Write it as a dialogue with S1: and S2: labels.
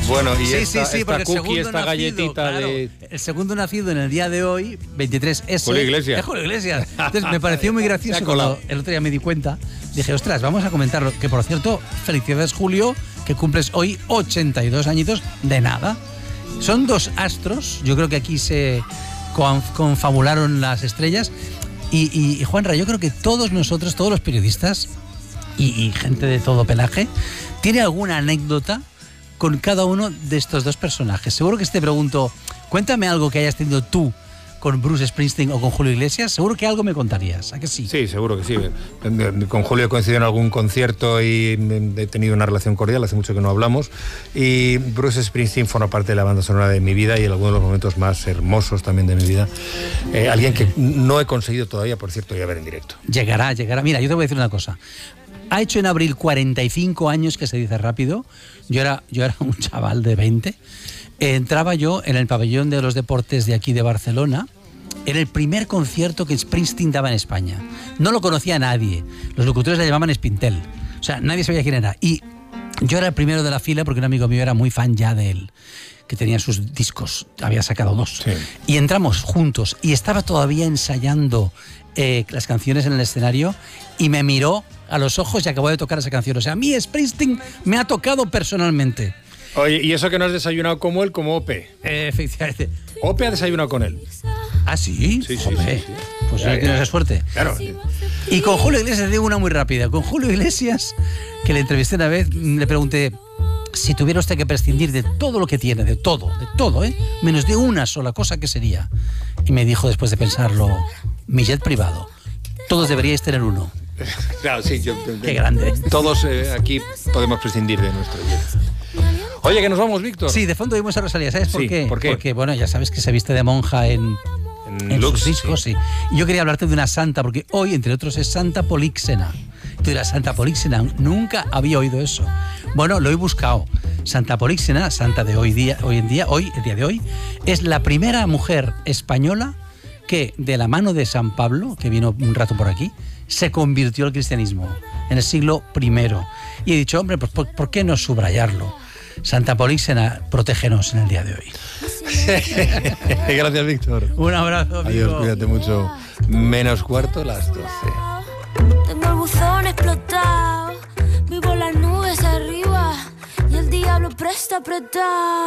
S1: Bueno, y
S2: Sí,
S1: esta cookie, esta
S2: nacido,
S1: galletita
S2: claro,
S1: de...
S2: El segundo nacido en el día de hoy, 23S.
S1: Julio Iglesias.
S2: Es Julio Iglesias. Entonces me pareció muy gracioso
S1: Se ha colado.
S2: cuando el otro día me di cuenta. Dije, ostras, vamos a comentarlo. Que por cierto, felicidades Julio, que cumples hoy 82 añitos de nada. Son dos astros, yo creo que aquí se confabularon las estrellas. Y Juanra, yo creo que todos nosotros, todos los periodistas y gente de todo pelaje, tiene alguna anécdota con cada uno de estos dos personajes. Seguro que si te pregunto, cuéntame algo que hayas tenido tú con Bruce Springsteen o con Julio Iglesias, seguro que algo me contarías, ¿a que sí?
S1: Sí, seguro que sí. Con Julio he coincidido en algún concierto y he tenido una relación cordial, hace mucho que no hablamos. Y Bruce Springsteen forma parte de la banda sonora de mi vida y en algunos de los momentos más hermosos también de mi vida. Alguien que no he conseguido todavía, por cierto, ir a ver en directo.
S2: Llegará. Mira, yo te voy a decir una cosa. Ha hecho en abril 45 años, que se dice rápido. Yo era un chaval de 20. Entraba yo en el pabellón de los deportes de aquí de Barcelona. Era el primer concierto que Springsteen daba en España. No lo conocía nadie. Los locutores le llamaban Spintel. O sea, nadie sabía quién era. Y yo era el primero de la fila porque un amigo mío era muy fan ya de él, que tenía sus discos, había sacado 2.
S1: Sí.
S2: Y entramos juntos y estaba todavía ensayando las canciones en el escenario y me miró a los ojos y acabó de tocar esa canción. O sea, a mí Springsteen me ha tocado personalmente.
S1: Oye, ¿y eso que no has desayunado como él, como Ope?
S2: Efectivamente.
S1: Ope ha desayunado con él.
S2: ¿Ah, sí?
S1: Sí.
S2: Pues ya tienes esa suerte.
S1: Claro.
S2: Y con Julio Iglesias digo una muy rápida. Con Julio Iglesias, que le entrevisté una vez, le pregunté, si tuviera usted que prescindir de todo lo que tiene, de todo, menos de una sola cosa, ¿qué sería? Y me dijo, después de pensarlo, mi jet privado. Todos deberíais tener uno.
S1: Claro, sí.
S2: Qué grande.
S1: Todos aquí podemos prescindir de nuestro jet. Oye, que nos vamos, Víctor.
S2: Sí, de fondo vimos a Rosalía, ¿sabes por
S1: Sí,
S2: qué?
S1: ¿por qué?
S2: Porque, bueno, ya sabes que se viste de monja en
S1: Lux,
S2: sus discos, sí. Y yo quería hablarte de una santa, porque hoy, entre otros, es Santa Políxena. Tú dirás, Santa Políxena, nunca había oído eso. Bueno, lo he buscado. Santa Políxena, santa de el día de hoy, es la primera mujer española que, de la mano de San Pablo, que vino un rato por aquí, se convirtió al cristianismo en el siglo I. Y he dicho, hombre, pues ¿por qué no subrayarlo? Santa Políxena, protégenos en el día de hoy.
S1: Gracias, Víctor.
S2: Un abrazo, amigo.
S1: Adiós, cuídate mucho. -4, las 12.
S3: Tengo el buzón explotado, vivo las nubes arriba y el diablo presta a apretar.